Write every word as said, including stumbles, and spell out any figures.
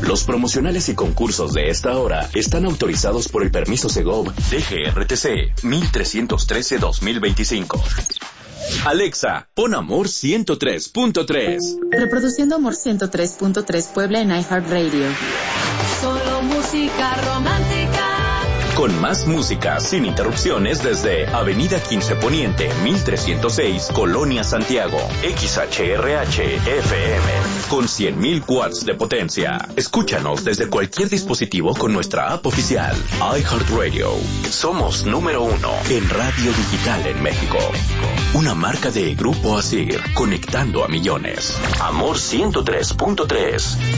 Los promocionales y concursos de esta hora están autorizados por el permiso Segov D G R T C mil trescientos trece dos mil veinticinco. Alexa, pon Amor ciento tres punto tres. Reproduciendo Amor ciento tres punto tres Puebla en iHeartRadio. Solo música romántica. Con más música, sin interrupciones, desde Avenida quince Poniente, mil trescientos seis, Colonia Santiago, X H R H F M, con cien mil watts de potencia. Escúchanos desde cualquier dispositivo con nuestra app oficial, iHeartRadio. Somos número uno en radio digital en México. Una marca de Grupo Asir, conectando a millones. Amor ciento tres punto tres.